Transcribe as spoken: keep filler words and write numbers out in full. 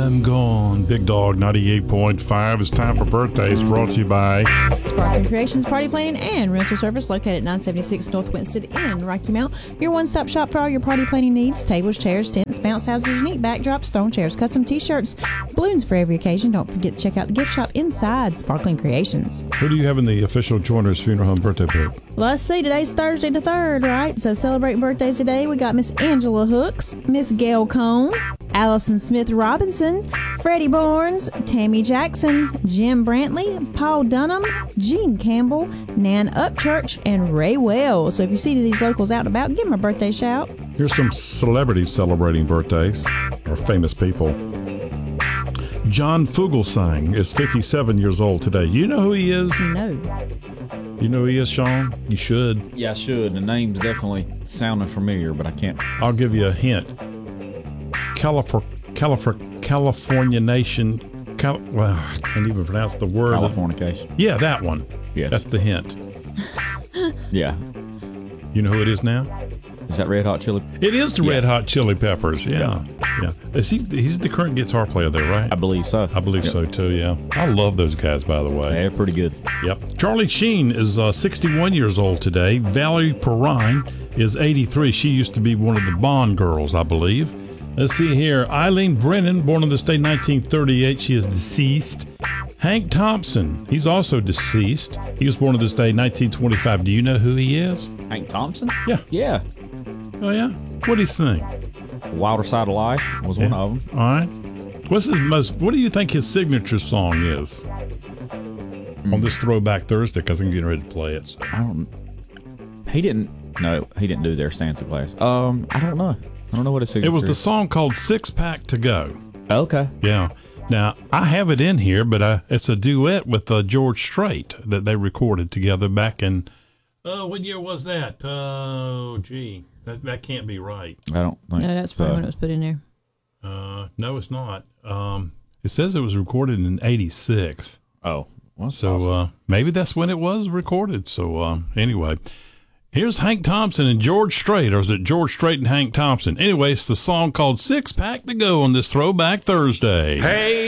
I'm gone. Big Dog ninety-eight point five. It's time for birthdays, brought to you by Sparkling Creations Party Planning and Rental Service, located at nine seventy-six North Winston in Rocky Mount. Your one-stop shop for all your party planning needs. Tables, chairs, tents, bounce houses, unique backdrops, throne chairs, custom t-shirts, balloons for every occasion. Don't forget to check out the gift shop inside Sparkling Creations. Who do you have in the official Joiners Funeral Home birthday book? Well, let's see. Today's Thursday the third, right? So celebrating birthdays today, we got Miss Angela Hooks, Miss Gail Cone, Allison Smith Robinson, Freddie Barnes, Tammy Jackson, Jim Brantley, Paul Dunham, Gene Campbell, Nan Upchurch, and Ray Wells. So if you see these locals out and about, give them a birthday shout. Here's some celebrities celebrating birthdays, or famous people. John Fugelsang is fifty-seven years old today. You know who he is? No. You know who he is, Sean? You should. Yeah, I should. The name's definitely sounding familiar, but I can't. I'll give you a hint. California, California, California Nation. Cal- well, I can't even pronounce the word. Californication. Yeah, that one. Yes. That's the hint. Yeah. You know who it is now? Is that Red Hot Chili? It is the Yeah. Red Hot Chili Peppers. Yeah, yeah. Is he? He's the current guitar player there, right? I believe so. I believe Yep. so too. Yeah, I love those guys. By the way, They're pretty good. Yep. Charlie Sheen is uh, sixty-one years old today. Valerie Perrine is eighty-three. She used to be one of the Bond girls, I believe. Let's see here. Eileen Brennan, born on this day, nineteen thirty-eight. She is deceased. Hank Thompson, he's also deceased. He was born on this day, nineteen twenty-five. Do you know who he is? Hank Thompson? Yeah. Yeah. Oh, yeah? What do you think? Wilder Side of Life was one Yeah. of them. All right. What's his most? What do you think his signature song is on this Throwback Thursday? Because I'm getting ready to play it. So. I don't. He didn't. No, he didn't do their stanza class. Um, I don't know. I don't know what his signature It was the is. song called Six Pack to Go. Okay. Yeah. Now I have it in here, but uh, it's a duet with uh, George Strait that they recorded together back in. Oh, uh, what year was that? Oh, gee, that that can't be right. I don't think No, that's probably so. when it was put in there. Uh, no, it's not. Um, it says it was recorded in eighty-six. Oh, well, So awesome. uh, maybe that's when it was recorded. So uh, anyway, here's Hank Thompson and George Strait, or is it George Strait and Hank Thompson? Anyway, it's the song called Six Pack to Go on this Throwback Thursday. Hey.